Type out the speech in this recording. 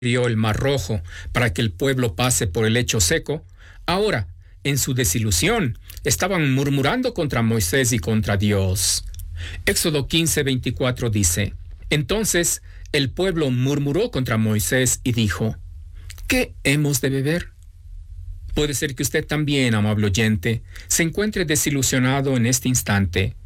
abrió el Mar Rojo para que el pueblo pase por el lecho seco, ahora, en su desilusión, estaban murmurando contra Moisés y contra Dios. Éxodo 15:24 dice: Entonces el pueblo murmuró contra Moisés y dijo: ¿Qué hemos de beber? Puede ser que usted también, amable oyente, se encuentre desilusionado en este instante.